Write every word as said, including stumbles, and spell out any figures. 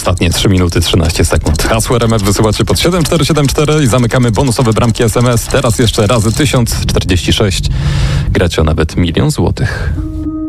Ostatnie trzy minuty trzynaście sekund. Hasło R M F wysyłacie pod siedem cztery siedem cztery i zamykamy bonusowe bramki S M S. Teraz jeszcze razy tysiąc czterdzieści sześć. Gracie o nawet milion złotych.